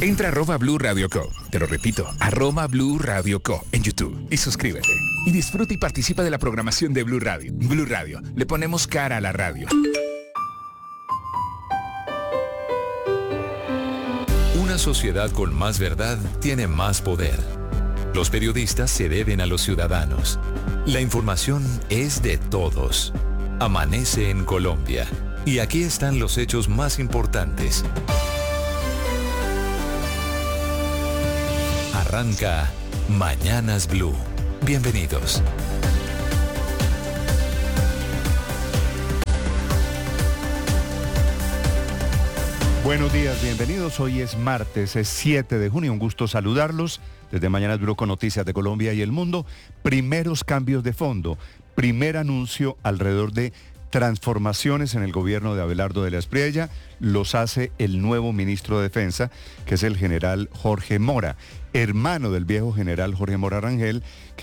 Entra a @Blue Radio Co. Te lo repito, @Blue Radio Co. en YouTube y suscríbete. Y disfruta y participa de la programación de Blue Radio. Blue Radio, le ponemos cara a la radio. Una sociedad con más verdad tiene más poder. Los periodistas se deben a los ciudadanos. La información es de todos. Amanece en Colombia. Y aquí están los hechos más importantes. Arranca Mañanas Blue. Bienvenidos. Buenos días, bienvenidos. Hoy es martes, es 7 de junio. Un gusto saludarlos desde Mañanas Blue con noticias de Colombia y el mundo. Primeros cambios de fondo. Primer anuncio alrededor de transformaciones en el gobierno de Abelardo de la Espriella. Los hace el nuevo ministro de Defensa, que es el general Jorge Mora, hermano del viejo general Jorge Mora Rangel,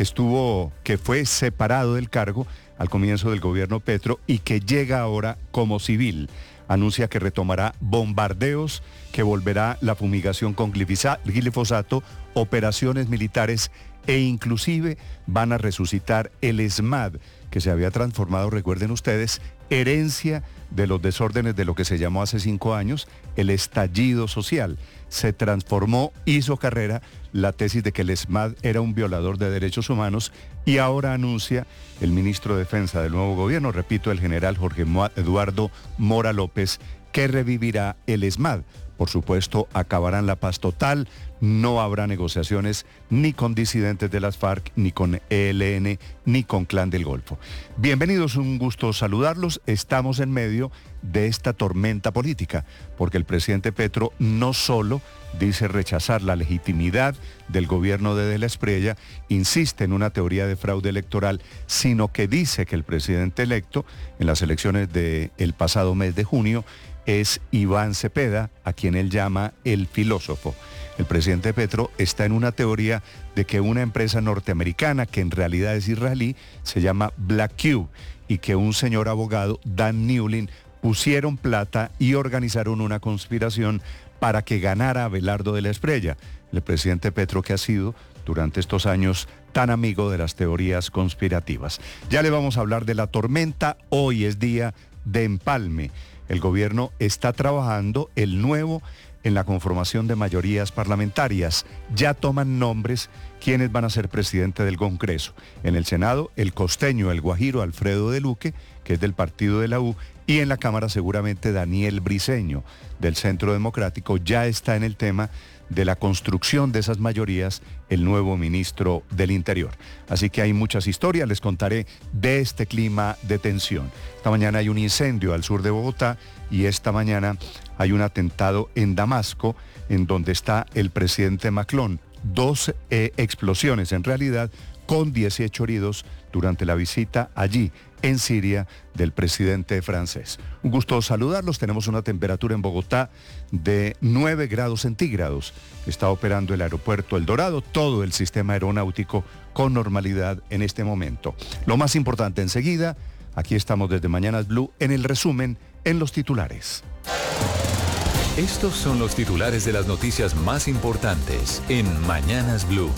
que fue separado del cargo al comienzo del gobierno Petro y que llega ahora como civil. Anuncia que retomará bombardeos, que volverá la fumigación con glifosato, operaciones militares e inclusive van a resucitar el ESMAD, que se había transformado, recuerden ustedes, herencia de los desórdenes de lo que se llamó hace 5 años, el estallido social. Se transformó, hizo carrera la tesis de que el ESMAD era un violador de derechos humanos y ahora anuncia el ministro de Defensa del nuevo gobierno, repito, el general Jorge Eduardo Mora López, que revivirá el ESMAD. Por supuesto, acabarán la paz total, no habrá negociaciones ni con disidentes de las FARC, ni con ELN, ni con Clan del Golfo. Bienvenidos, un gusto saludarlos. Estamos en medio de esta tormenta política, porque el presidente Petro no solo dice rechazar la legitimidad del gobierno de la Espriella, insiste en una teoría de fraude electoral, sino que dice que el presidente electo en las elecciones del pasado mes de junio es Iván Cepeda, a quien él llama el filósofo. El presidente Petro está en una teoría de que una empresa norteamericana, que en realidad es israelí, se llama Black Cube, y que un señor abogado, Dan Newlin, pusieron plata y organizaron una conspiración para que ganara Abelardo de la Espriella, el presidente Petro que ha sido durante estos años tan amigo de las teorías conspirativas. Ya le vamos a hablar de la tormenta. Hoy es día de empalme. El gobierno está trabajando el nuevo en la conformación de mayorías parlamentarias. Ya toman nombres quienes van a ser presidente del Congreso. En el Senado, el costeño, el guajiro Alfredo de Luque, que es del partido de la U, y en la Cámara seguramente Daniel Briceño, del Centro Democrático. Ya está en el tema de la construcción de esas mayorías el nuevo ministro del Interior. Así que hay muchas historias, les contaré de este clima de tensión. Esta mañana hay un incendio al sur de Bogotá y esta mañana hay un atentado en Damasco, en donde está el presidente Macron. 2 explosiones en realidad, con 18 heridos durante la visita allí en Siria del presidente francés. Un gusto saludarlos. Tenemos una temperatura en Bogotá de 9 grados centígrados. Está operando el aeropuerto El Dorado, todo el sistema aeronáutico con normalidad en este momento. Lo más importante enseguida, aquí estamos desde Mañanas Blue en el resumen en los titulares. Estos son los titulares de las noticias más importantes en Mañanas Blue.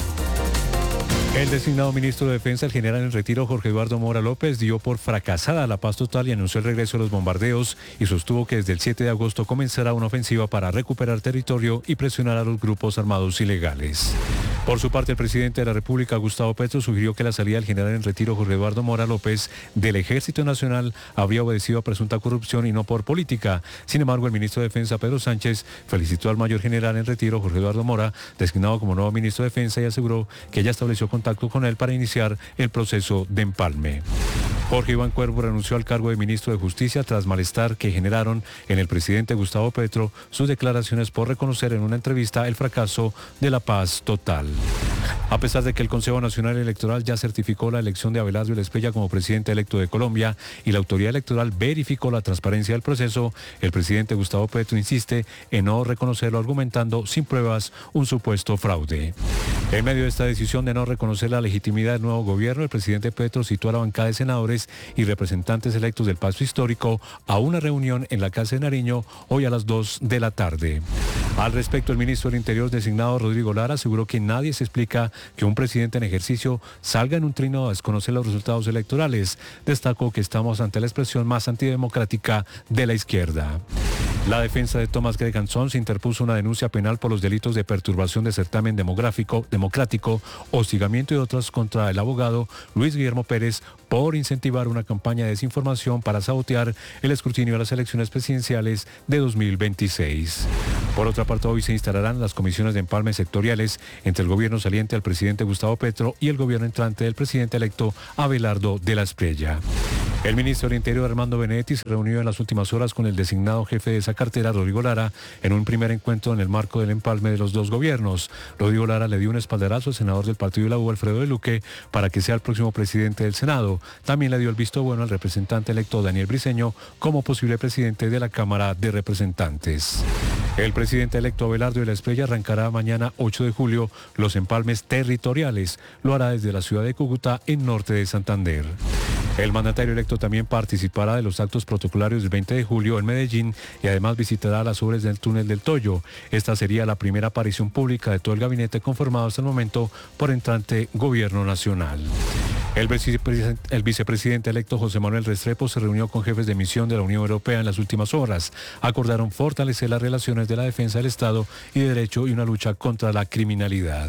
El designado ministro de Defensa, el general en retiro Jorge Eduardo Mora López, dio por fracasada la paz total y anunció el regreso de los bombardeos y sostuvo que desde el 7 de agosto comenzará una ofensiva para recuperar territorio y presionar a los grupos armados ilegales. Por su parte, el presidente de la República, Gustavo Petro, sugirió que la salida del general en retiro Jorge Eduardo Mora López del Ejército Nacional habría obedecido a presunta corrupción y no por política. Sin embargo, el ministro de Defensa, Pedro Sánchez, felicitó al mayor general en retiro Jorge Eduardo Mora, designado como nuevo ministro de Defensa, y aseguró que ya estableció contacto con él para iniciar el proceso de empalme. Jorge Iván Cuervo renunció al cargo de ministro de Justicia tras malestar que generaron en el presidente Gustavo Petro sus declaraciones por reconocer en una entrevista el fracaso de la paz total. A pesar de que el Consejo Nacional Electoral ya certificó la elección de Abelardo de la Espriella como presidente electo de Colombia y la autoridad electoral verificó la transparencia del proceso, el presidente Gustavo Petro insiste en no reconocerlo, argumentando sin pruebas un supuesto fraude. En medio de esta decisión de no reconocer la legitimidad del nuevo gobierno, el presidente Petro citó a la bancada de senadores y representantes electos del Pacto Histórico a una reunión en la Casa de Nariño hoy a las 2 de la tarde. Al respecto, el ministro del Interior designado Rodrigo Lara aseguró que nadie se explica que un presidente en ejercicio salga en un trino a desconocer los resultados electorales. Destacó que estamos ante la expresión más antidemocrática de la izquierda. La defensa de Thomas Greganson se interpuso una denuncia penal por los delitos de perturbación de certamen democrático, hostigamiento y otros contra el abogado Luis Guillermo Pérez por incentivar una campaña de desinformación para sabotear el escrutinio de las elecciones presidenciales de 2026. Por otra parte, hoy se instalarán las comisiones de empalme sectoriales entre el gobierno saliente del presidente Gustavo Petro y el gobierno entrante del presidente electo Abelardo de la Espriella. El ministro del Interior, Armando Benedetti, se reunió en las últimas horas con el designado jefe de esa cartera, Rodrigo Lara, en un primer encuentro en el marco del empalme de los dos gobiernos. Rodrigo Lara le dio un espaldarazo al senador del partido de la U, Alfredo de Luque, para que sea el próximo presidente del Senado. También le dio el visto bueno al representante electo Daniel Briceño como posible presidente de la Cámara de Representantes. El presidente electo Abelardo de la Espriella arrancará mañana 8 de julio los empalmes territoriales. Lo hará desde la ciudad de Cúcuta, en norte de Santander. El mandatario electo también participará de los actos protocolarios del 20 de julio en Medellín y además visitará las obras del túnel del Toyo. Esta sería la primera aparición pública de todo el gabinete conformado hasta el momento por entrante gobierno nacional. El vicepresidente electo José Manuel Restrepo se reunió con jefes de misión de la Unión Europea en las últimas horas. Acordaron fortalecer las relaciones de la defensa del Estado y de Derecho y una lucha contra la criminalidad.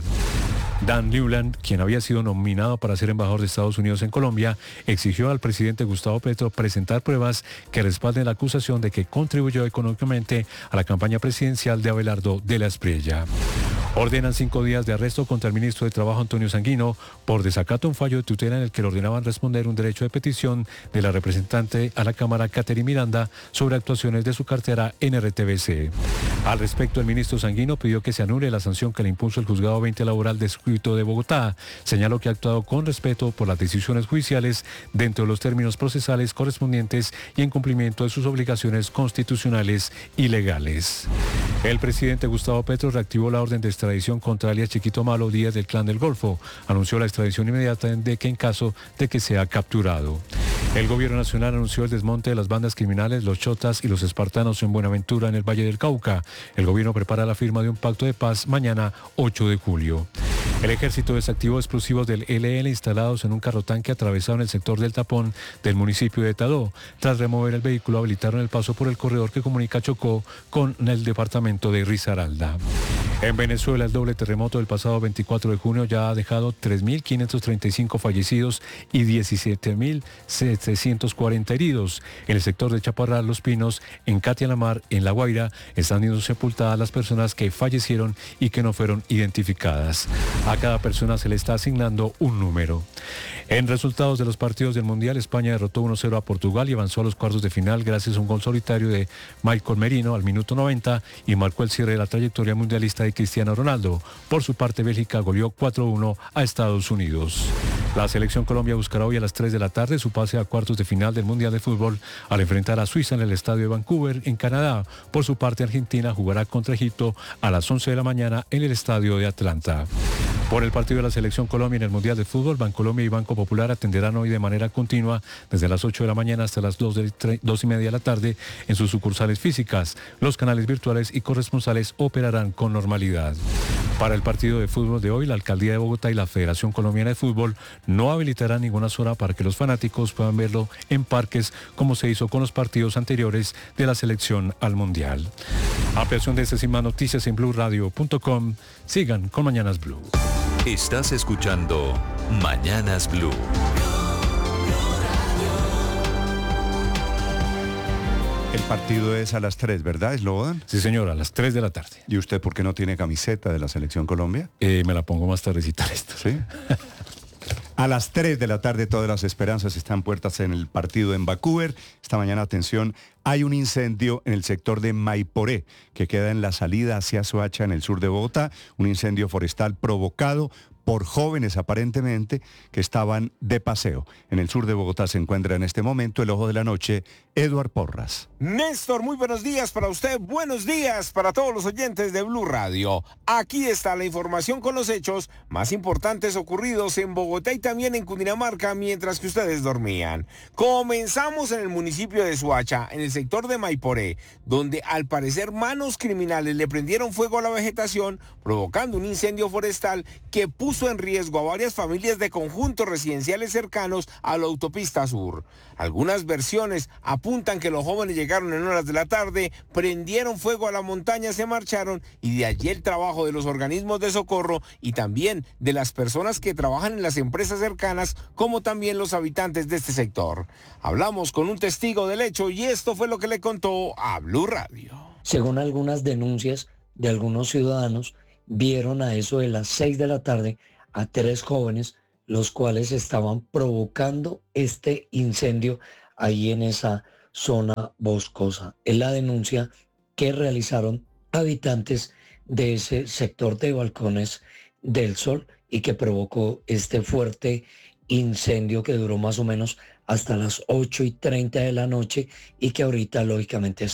Dan Newland, quien había sido nominado para ser embajador de Estados Unidos en Colombia, exigió al presidente Gustavo Petro presentar pruebas que respalden la acusación de que contribuyó económicamente a la campaña presidencial de Abelardo de la Espriella. Ordenan 5 días de arresto contra el ministro de Trabajo Antonio Sanguino por desacato a un fallo de tutela en el que le ordenaban responder un derecho de petición de la representante a la Cámara, Catherine Miranda, sobre actuaciones de su cartera en RTBC. Al respecto, el ministro Sanguino pidió que se anule la sanción que le impuso el Juzgado 20 Laboral de Circuito de Bogotá. Señaló que ha actuado con respeto por las decisiones judiciales dentro de los términos procesales correspondientes y en cumplimiento de sus obligaciones constitucionales y legales. El presidente Gustavo Petro reactivó la orden de extradición contra alias Chiquito Malo Díaz del Clan del Golfo. Anunció la extradición inmediata en caso de que sea capturado. El gobierno nacional anunció el desmonte de las bandas criminales Los Chotas y Los Espartanos en Buenaventura, en el Valle del Cauca. El gobierno prepara la firma de un pacto de paz mañana 8 de julio. El ejército desactivó explosivos del ELN instalados en un carrotanque atravesado en el sector del Tapón del municipio de Tadó. Tras remover el vehículo, habilitaron el paso por el corredor que comunica Chocó con el departamento de Risaralda. En Venezuela, el doble terremoto del pasado 24 de junio ya ha dejado 3.535 fallecidos y 17.740 heridos. En el sector de Chaparral, Los Pinos, en Catialamar, en La Guaira, están siendo sepultadas las personas que fallecieron y que no fueron identificadas. A cada persona se le está asignando un número. En resultados de los partidos del Mundial, España derrotó 1-0 a Portugal y avanzó a los cuartos de final gracias a un gol solitario de Michael Merino al minuto 90 y marcó el cierre de la trayectoria mundialista de Cristiano Ronaldo. Por su parte, Bélgica goleó 4-1 a Estados Unidos. La selección Colombia buscará hoy a las 3 de la tarde su pase a cuartos de final del Mundial de Fútbol al enfrentar a Suiza en el estadio de Vancouver, en Canadá. Por su parte, Argentina jugará contra Egipto a las 11 de la mañana en el estadio de Atlanta. Por el partido de la selección Colombia en el Mundial de Fútbol, Bancolombia y Banco Popular atenderán hoy de manera continua desde las 8 de la mañana hasta las 2:30 de la tarde en sus sucursales físicas. Los canales virtuales y corresponsales operarán con normalidad. Para el partido de fútbol de hoy, la Alcaldía de Bogotá y la Federación Colombiana de Fútbol no habilitarán ninguna zona para que los fanáticos puedan verlo en parques como se hizo con los partidos anteriores de la selección al Mundial. Ampliación de estas y más noticias en BlueRadio.com. Sigan con Mañanas Blue. Estás escuchando Mañanas Blue. El partido es a las 3, ¿verdad, Slobodan? Sí, señora, a las 3 de la tarde. ¿Y usted por qué no tiene camiseta de la Selección Colombia? Me la pongo más tardecita esta. ¿Sí? A las 3 de la tarde todas las esperanzas están puestas en el partido en Vancouver. Esta mañana, atención, hay un incendio en el sector de Maiporé, que queda en la salida hacia Soacha, en el sur de Bogotá. Un incendio forestal provocado por jóvenes aparentemente que estaban de paseo. En el sur de Bogotá se encuentra en este momento el ojo de la noche, Eduard Porras. Néstor, muy buenos días para usted, buenos días para todos los oyentes de Blue Radio. Aquí está la información con los hechos más importantes ocurridos en Bogotá y también en Cundinamarca mientras que ustedes dormían. Comenzamos en el municipio de Soacha, en el sector de Maiporé, donde al parecer manos criminales le prendieron fuego a la vegetación, provocando un incendio forestal que puso en riesgo a varias familias de conjuntos residenciales cercanos a la autopista sur. Algunas versiones apuntan que los jóvenes llegaron en horas de la tarde, prendieron fuego a la montaña, se marcharon y de allí el trabajo de los organismos de socorro y también de las personas que trabajan en las empresas cercanas, como también los habitantes de este sector. Hablamos con un testigo del hecho y esto fue lo que le contó a Blue Radio. Según algunas denuncias de algunos ciudadanos, vieron a eso de las 6 de la tarde a 3 jóvenes, los cuales estaban provocando este incendio ahí en esa zona boscosa. Es la denuncia que realizaron habitantes de ese sector de Balcones del Sol y que provocó este fuerte incendio que duró más o menos hasta las 8:30 de la noche y que ahorita lógicamente